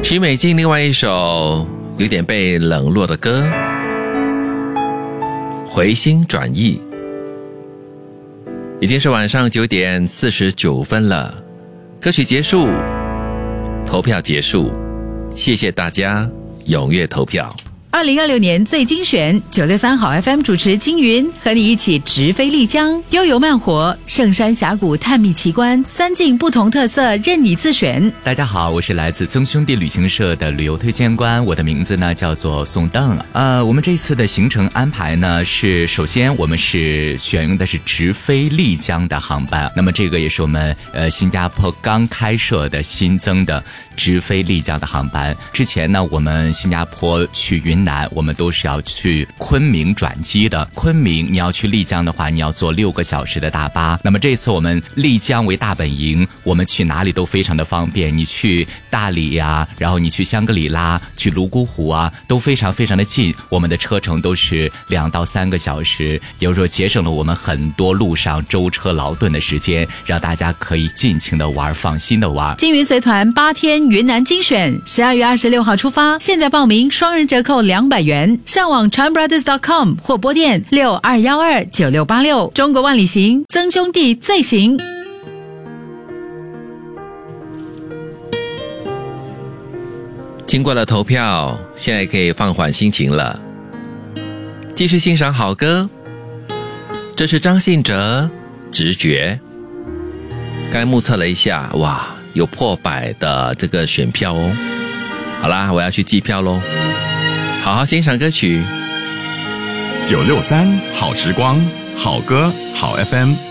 许美静另外一首有点被冷落的歌，回心转意。已经是晚上9点49分了，歌曲结束，投票结束，谢谢大家踊跃投票。 2026年最精选963好 FM 主持金云，和你一起直飞丽江，悠游慢活，圣山峡谷探秘奇观，三境不同特色任你自选。 大家好，我是来自曾兄弟旅行社的旅游推荐官，我的名字呢叫做宋邓。我们这一次的行程安排呢是，首先我们是选用的是直飞丽江的航班，那么这个也是我们新加坡刚开设的新增的直飞丽江的航班。之前呢我们新加坡去云南，我们都是要去昆明转机的，昆明你要去丽江的话，你要坐6个小时的大巴。那么这次我们丽江为大本营，我们去哪里都非常的方便，你去大理呀，然后你去香格里拉，去泸沽湖啊，都非常非常的近，我们的车程都是2到3个小时，也就是说节省了我们很多路上舟车劳顿的时间，让大家可以尽情的玩，放心的玩。 金云随团8天云南精选，12月26号出发，现在报名双人折扣200元，上网 chanbrothers.com 或拨电62129686。中国万里行，曾兄弟最行。 经过了投票，现在可以放缓心情了，继续欣赏好歌。这是张信哲直觉。刚才目测了一下，哇，有破100的这个选票哦。好啦，我要去计票咯，好好欣赏歌曲。 963好时光，好歌好 FM。